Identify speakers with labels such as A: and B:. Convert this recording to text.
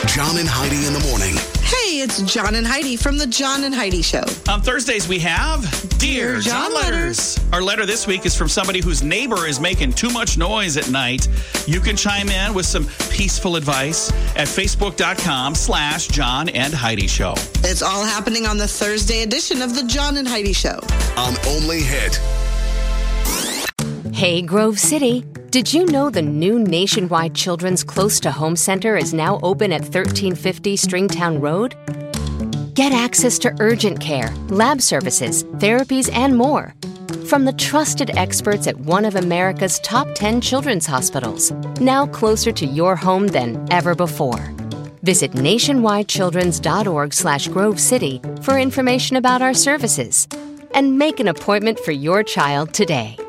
A: John and Heidi in the morning.
B: Hey, it's John and Heidi from the John and Heidi Show.
C: On Thursdays, we have Dear John Letters. Our letter this week is from somebody whose neighbor is making too much noise at night. You can chime in with some peaceful advice at facebook.com/John and Heidi Show.
B: It's all happening on the Thursday edition of the John and Heidi Show.
A: On Only Hit.
D: Hey, Grove City. Did you know the new nationwide Children's Close to Home Center is now open at 1350 Stringtown Road? Get access to urgent care, lab services, therapies, and more from the trusted experts at one of America's top 10 children's hospitals, now closer to your home than ever before. Visit nationwidechildrens.org/Grove City for information about our services and make an appointment for your child today.